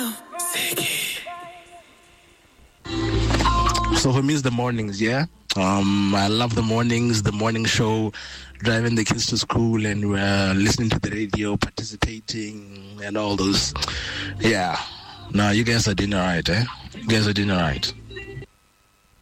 So for me, it's the mornings, yeah. I love the mornings, the morning show, driving the kids to school and listening to the radio, participating and all those. Yeah. No, you guys are doing all right, eh? You guys are doing all right.